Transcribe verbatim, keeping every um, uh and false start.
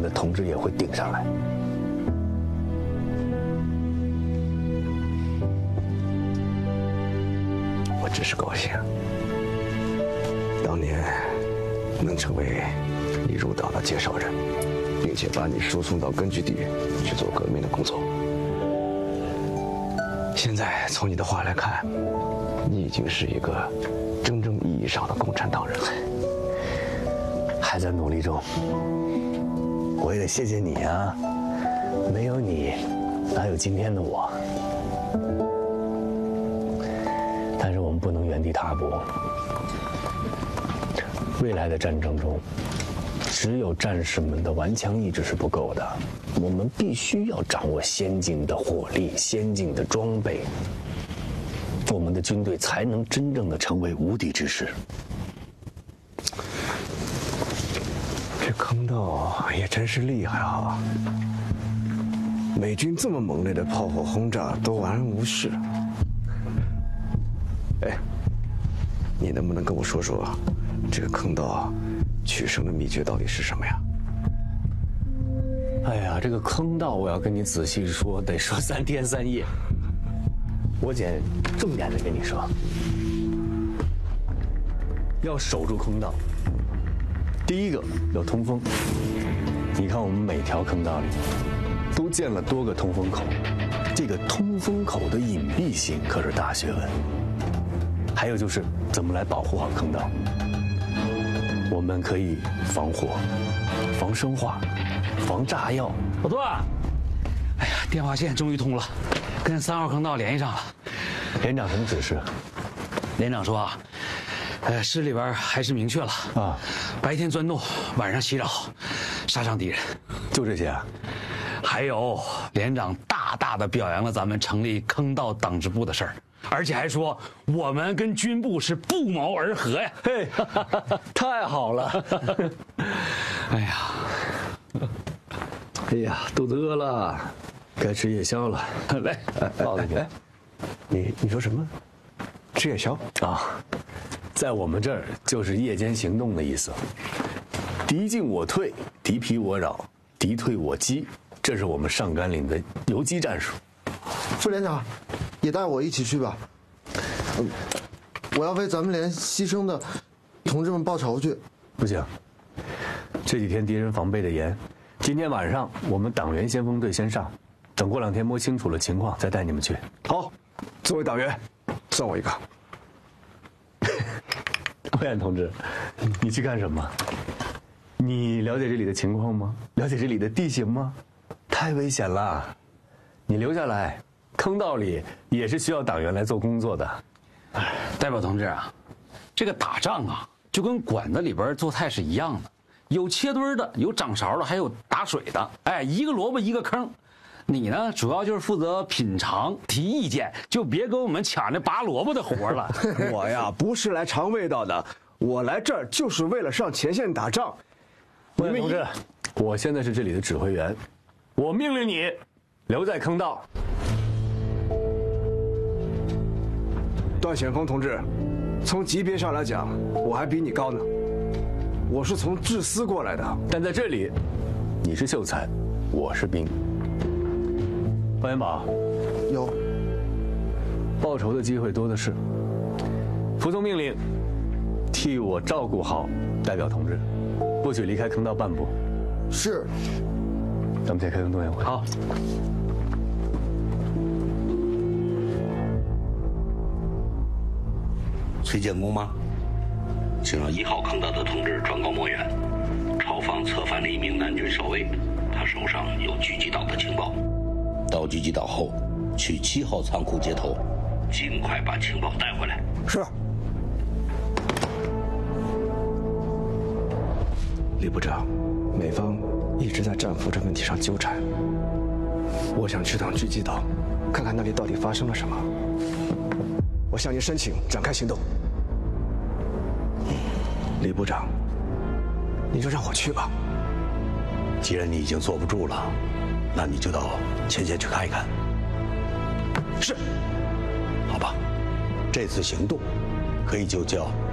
们的同志也会顶上来。 我只是高兴，当年能成为你入党的介绍人，并且把你输送到根据地去做革命的工作。现在从你的话来看，你已经是一个真正意义上的共产党人了， 还在努力中。我也得谢谢你啊，没有你，哪有今天的我？但是我们不能原地踏步。未来的战争中，只有战士们的顽强意志是不够的，我们必须要掌握先进的火力、先进的装备，我们的军队才能真正的成为无敌之师。 这坑道也真是厉害啊！美军这么猛烈的炮火轰炸都完然无事。哎，你能不能跟我说说，这个坑道取胜的秘诀到底是什么呀？ 哎呀，这个坑道我要跟你仔细说，得说三天三夜。我简重点的跟你说，要守住坑道。第一个有通风，你看我们每条坑道里都建了多个通风口，这个通风口的隐蔽性可是大学问。还有就是怎么来保护好坑道。我们可以防火、防生化、防炸药。 老段，哎呀，电话线终于通了，跟三号坑道联系上了。 连长什么指示？ 连长说啊，呃，师里边还是明确了啊，白天钻洞，晚上袭扰，杀伤敌人。 就这些啊？ 还有，连长大大的表扬了咱们成立坑道党支部的事儿。而且还说我们跟军部是不谋而合呀！ 嘿，太好了！ 哎呀， 哎呀，肚子饿了，该吃夜宵了。来，抱着你。 你你说什么？吃夜宵啊？在我们这儿就是夜间行动的意思。敌进我退，敌疲我扰，敌退我击，这是我们上甘岭的游击战术。 副连长，也带我一起去吧。嗯，我要为咱们连牺牲的同志们报仇去。 不行，这几天敌人防备的严，今天晚上我们党员先锋队先上，等过两天摸清楚了情况再带你们去。 好，作为党员，算我一个。 欧阳同志，你去干什么？你了解这里的情况吗？了解这里的地形吗？太危险了，你留下来。坑道里也是需要党员来做工作的。 哎，代表同志啊，这个打仗啊，就跟馆子里边做菜是一样的，有切墩的，有掌勺的，还有打水的。哎，一个萝卜一个坑。你呢，主要就是负责品尝、提意见，就别跟我们抢那拔萝卜的活了。 我呀，不是来尝味道的，我来这儿就是为了上前线打仗。 你们同志，我现在是这里的指挥员，我命令你留在坑道。 段显峰同志，从级别上来讲，我还比你高呢。我是从治司过来的， 但在这里，你是秀才，我是兵。方元宝， 有。 报仇的机会多的是，服从命令，替我照顾好代表同志，不许离开坑道半步。 是。 咱们先开动动员会。 好。 崔建功吗？请让一号坑道的同志转告莫远，朝方策反了一名南军少尉，他手上有狙击岛的情报。到狙击岛后，去七号仓库接头，尽快把情报带回来。 是。李部长，美方一直在战俘这问题上纠缠，我想去趟狙击岛，看看那里到底发生了什么。我向您申请展开行动。李部长，你就让我去吧。 既然你已经坐不住了，那你就到前线去看一看。 是。 好吧，这次行动可以就叫